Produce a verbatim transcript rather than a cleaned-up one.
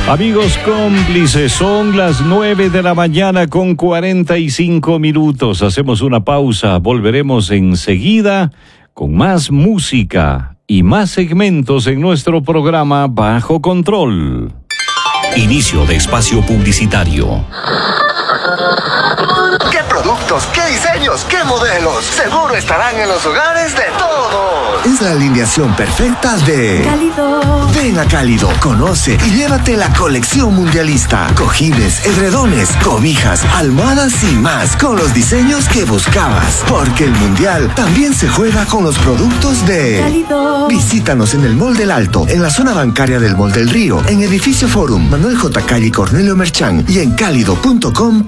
Amigos cómplices, son las nueve de la mañana con cuarenta y cinco minutos. Hacemos una pausa, volveremos enseguida con más música y más segmentos en nuestro programa Bajo Control. Inicio de espacio publicitario. ¿Qué productos, qué diseños, qué modelos? Seguro estarán en los hogares de todos. Es la alineación perfecta de Cálido. Ven a Cálido, conoce y llévate la colección mundialista. Cojines, edredones, cobijas, almohadas y más, con los diseños que buscabas. Porque el mundial también se juega con los productos de Cálido. Visítanos en el Mall del Alto, en la zona bancaria del Mall del Río, en Edificio Forum, Manuel J. Calle y Cornelio Merchán y en cálido punto com